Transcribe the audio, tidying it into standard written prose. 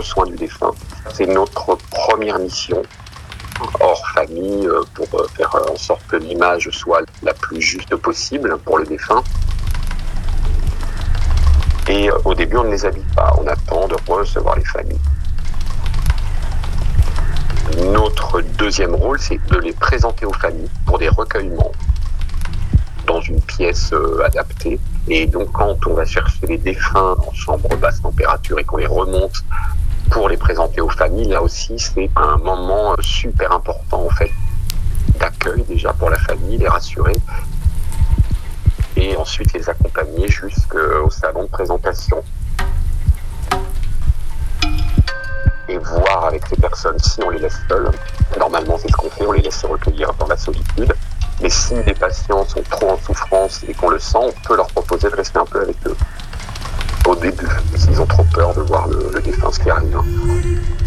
soin du défunt. C'est notre première mission hors famille pour faire en sorte que l'image soit la plus juste possible pour le défunt. Et au début, on ne les habille pas, on attend de recevoir les familles. Notre deuxième rôle, c'est de les présenter aux familles pour des recueillements dans une pièce adaptée. Et donc, quand on va chercher les défunts en chambre basse température et qu'on les remonte pour les présenter aux familles, là aussi, c'est un moment super important, en fait, d'accueil déjà pour la famille, les rassurer, et ensuite les accompagner jusqu'au salon de présentation. Et voir avec ces personnes si on les laisse seules. Normalement, c'est ce qu'on fait, on les laisse se recueillir dans la solitude. Mais si les patients sont trop en souffrance et qu'on le sent, on peut leur proposer de rester un peu avec eux au début, s'ils ont trop peur de voir le défunt, ce qui arrive.